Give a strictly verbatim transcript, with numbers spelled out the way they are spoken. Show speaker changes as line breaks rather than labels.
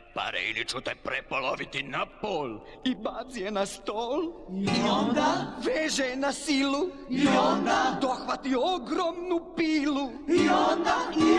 pare ili ću te prepoloviti na pol i baci je na stol.
I onda?
Veže je na silu.
I onda?
Dohvati ogromnu pilu.
I onda? I